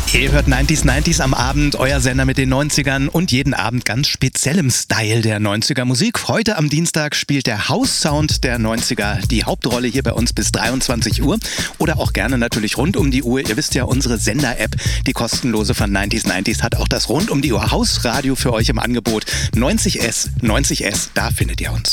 Ihr hört 90s am Abend, euer Sender mit den 90ern und jeden Abend ganz speziellem Style der 90er Musik. Heute am Dienstag spielt der House-Sound der 90er die Hauptrolle hier bei uns bis 23 Uhr oder auch gerne natürlich rund um die Uhr. Ihr wisst ja, unsere Sender-App, die kostenlose von 90s, hat auch das rund um die Uhr Hausradio für euch im Angebot. 90S, da findet ihr uns.